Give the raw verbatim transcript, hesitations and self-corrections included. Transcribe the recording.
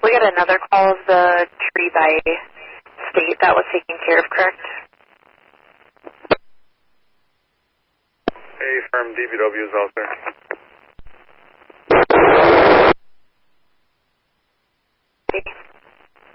We got another call of the tree by state that was taken care of, correct? A firm D B W is out there.